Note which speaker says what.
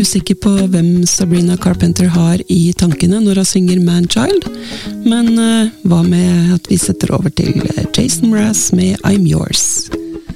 Speaker 1: usikker på hvem Sabrina Carpenter har i tankene når hun synger Man-Child, men hva med at vi setter over til Jason Mraz med I'm Yours?